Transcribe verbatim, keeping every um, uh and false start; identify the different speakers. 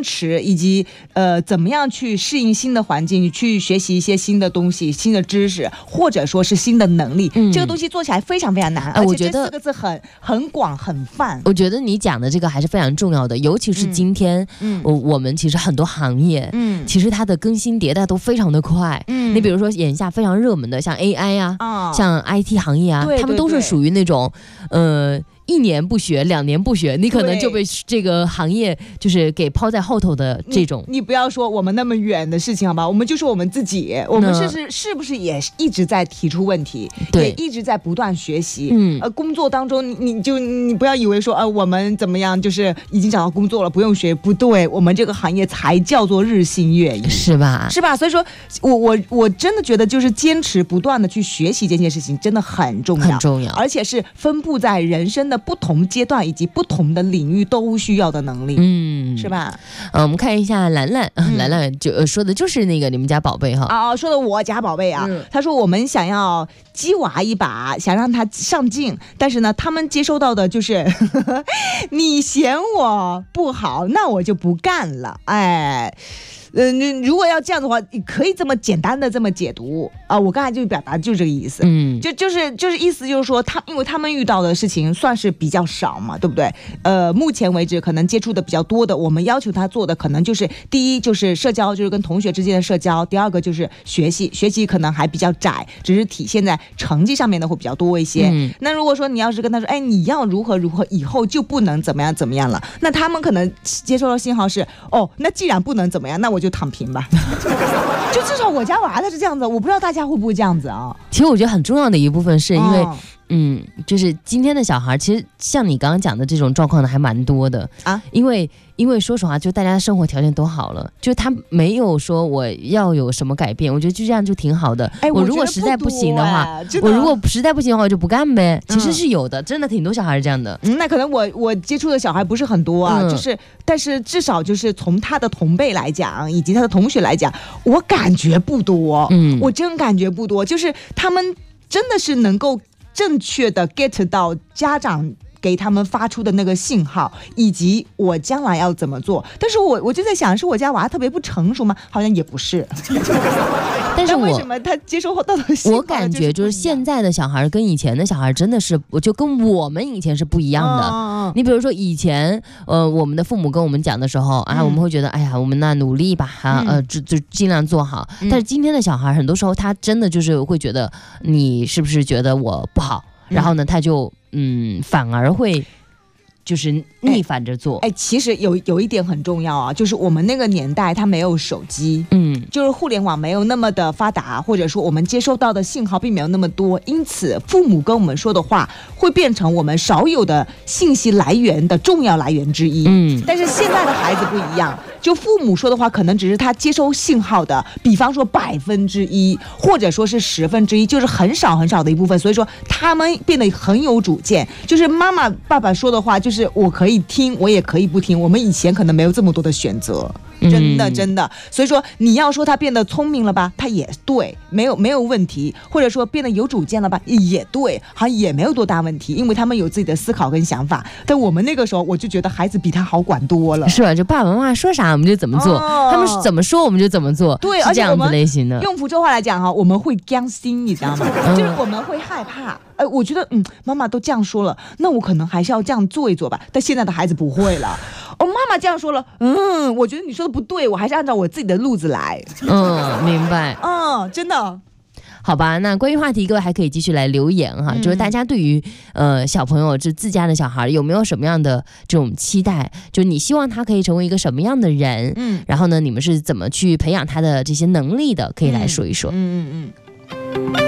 Speaker 1: 持，以及呃怎么样去适应新的环境，去学习一些新的东西、新的知识，或者说是新的能力，嗯、这个东西做起来非常非常难，
Speaker 2: 呃、而且
Speaker 1: 这四个字很很广很泛。
Speaker 2: 我觉得你讲的这个还是非常重要的，尤其是今天，嗯，我我们其实很多行业，嗯，其实它的更新迭代都非常的快，嗯，你比如说眼下非常热门的像 A I 啊，哦、像 I T 行业啊，他们都是属于那种，呃。一年不学，两年不学，你可能就被这个行业就是给抛在后头的这种。
Speaker 1: 你, 你不要说我们那么远的事情好吧，我们就说我们自己，我们是是是不是也一直在提出问题，也一直在不断学习。嗯，呃，工作当中你你就你不要以为说呃我们怎么样，就是已经找到工作了不用学，不对，我们这个行业才叫做日新月异，
Speaker 2: 是吧？
Speaker 1: 是吧？所以说我我我真的觉得就是坚持不断的去学习这件事情真的很重要，
Speaker 2: 很重要，
Speaker 1: 而且是分布在人生的不同阶段以及不同的领域都需要的能力，嗯，是吧？
Speaker 2: 嗯，我们看一下兰兰，嗯、兰兰就、呃、说的就是那个你们家宝贝哈，
Speaker 1: 啊，说的我家宝贝啊，嗯、他说我们想要鸡娃一把，想让他上进，但是呢，他们接收到的就是呵呵你嫌我不好，那我就不干了，哎。嗯，如果要这样的话，可以这么简单的这么解读啊、呃！我刚才就表达就是这个意思，嗯，就就是就是意思就是说，他因为他们遇到的事情算是比较少嘛，对不对？呃，目前为止可能接触的比较多的，我们要求他做的可能就是第一就是社交，就是跟同学之间的社交；第二个就是学习，学习可能还比较窄，只是体现在成绩上面的会比较多一些。嗯、那如果说你要是跟他说，哎，你要如何如何，以后就不能怎么样怎么样了，那他们可能接收到信号是，哦，那既然不能怎么样，那我就躺平吧。就至少我家娃他是这样子，我不知道大家会不会这样子啊。
Speaker 2: 其实我觉得很重要的一部分是因为、哦、嗯，就是今天的小孩其实像你刚刚讲的这种状况的还蛮多的啊，因为因为说实话就大家生活条件都好了，就他没有说我要有什么改变，我觉得就这样就挺好的。哎，我如果实在不行的话，我, 我如果实在不行的话我就不干呗，其实是有的、嗯、真的挺多小孩是这样的、
Speaker 1: 嗯、那可能我我接触的小孩不是很多啊、嗯、就是但是至少就是从他的同辈来讲以及他的同学来讲，我感觉不多，嗯，我真感觉不多，就是他们真的是能够正确的 get 到家长给他们发出的那个信号，以及我将来要怎么做。但是我我就在想，是我家娃特别不成熟吗？好像也不是。
Speaker 2: 但是我
Speaker 1: 为什么他接收到的信号，
Speaker 2: 我感觉就是现在的小孩跟以前的小孩真的是，就跟我们以前是不一样的。哦、你比如说以前，呃，我们的父母跟我们讲的时候啊，嗯、我们会觉得，哎呀，我们那努力吧，哈、嗯，呃，就就尽量做好。嗯、但是今天的小孩，很多时候他真的就是会觉得，你是不是觉得我不好？然后呢，他就嗯，反而会就是逆反着做。
Speaker 1: 哎，哎其实有有一点很重要啊，就是我们那个年代他没有手机，嗯，就是互联网没有那么的发达，或者说我们接收到的信号并没有那么多，因此父母跟我们说的话会变成我们少有的信息来源的重要来源之一。嗯，但是现在的孩子不一样。就父母说的话可能只是他接收信号的比方说百分之一或者说是十分之一，就是很少很少的一部分，所以说他们变得很有主见，就是妈妈爸爸说的话就是我可以听我也可以不听，我们以前可能没有这么多的选择，真的真的。所以说你要说他变得聪明了吧，他也对，没有没有问题，或者说变得有主见了吧，也对，好像也没有多大问题，因为他们有自己的思考跟想法。但我们那个时候我就觉得孩子比他好管多了，
Speaker 2: 是吧？就爸爸妈妈说啥我们就怎么做、哦、他们怎么说我们就怎么做，
Speaker 1: 对，
Speaker 2: 是这样子类型的。
Speaker 1: 用福州话来讲哈，我们会僵心，你知道吗？嗯、就是我们会害怕。呃，我觉得嗯，妈妈都这样说了，那我可能还是要这样做一做吧。但现在的孩子不会了。哦，妈妈这样说了，嗯，我觉得你说的不对，我还是按照我自己的路子来。
Speaker 2: 嗯，明白。
Speaker 1: 嗯，真的。
Speaker 2: 好吧，那关于话题各位还可以继续来留言哈、嗯、就是大家对于呃小朋友就自家的小孩有没有什么样的这种期待，就你希望他可以成为一个什么样的人，嗯，然后呢你们是怎么去培养他的这些能力的，可以来说一说。嗯嗯嗯。